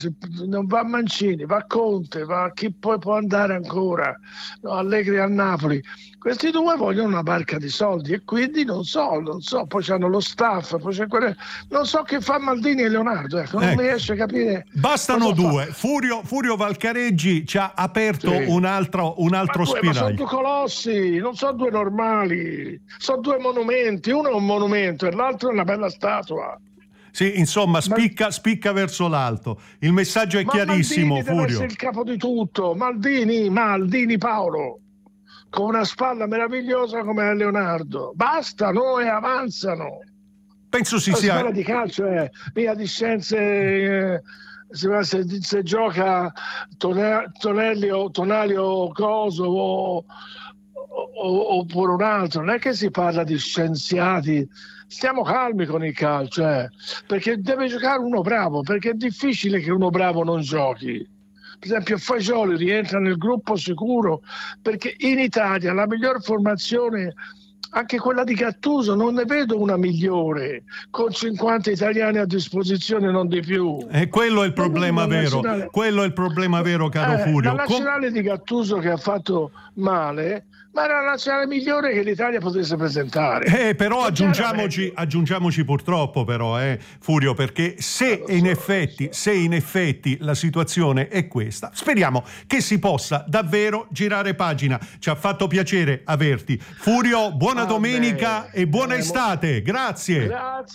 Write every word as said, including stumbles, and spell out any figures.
non va Mancini, va Conte, va chi poi può andare ancora, no, Allegri a Napoli. Questi due vogliono una barca di soldi e quindi non so, non so, poi c'hanno lo staff, poi c'è quelle... non so che fa Maldini e Leonardo, ecco, non ecco. riesce a capire. Bastano due. Furio, Furio Valcareggi ci ha aperto sì. un altro, un altro ma due, spiraglio. Ma sono due colossi, non sono due normali, sono due monumenti, uno è un monumento e l'altro è una bella statua. Sì, insomma, spicca, ma... spicca verso l'alto. Il messaggio è ma chiarissimo, Maldini Furio. deve essere il capo di tutto. Maldini, Maldini Paolo, con una spalla meravigliosa come Leonardo. Basta, noi avanzano. Penso si la sia... Si parla di calcio, è eh. mia di scienze... Eh, se, se, se gioca Tonelli o Tonali o Coso o, o, oppure un altro, non è che si parla di scienziati. Stiamo calmi con il calcio, eh, perché deve giocare uno bravo, perché è difficile che uno bravo non giochi. Per esempio Fagioli rientra nel gruppo sicuro, perché in Italia la miglior formazione, anche quella di Gattuso, non ne vedo una migliore, con cinquanta italiani a disposizione, non di più. E quello è il problema vero, nazionale... quello è il problema vero, caro eh, Furio. La nazionale Com... di Gattuso che ha fatto male, ma era la nazionale migliore che l'Italia potesse presentare. Eh, però aggiungiamoci, aggiungiamoci purtroppo però, eh, Furio, perché se so, in effetti, so. se in effetti la situazione è questa, speriamo che si possa davvero girare pagina. Ci ha fatto piacere averti. Furio, buona ah, domenica beh. e buona eh, estate. Grazie. Grazie.